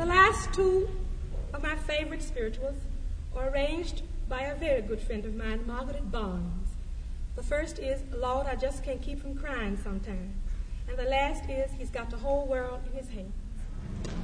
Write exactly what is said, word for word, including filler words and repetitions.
the last two of my favorite spirituals are arranged by a very good friend of mine, Margaret Barnes. The first is, Lord, I just can't keep from crying sometimes. And the last is, He's got the whole world in His hands.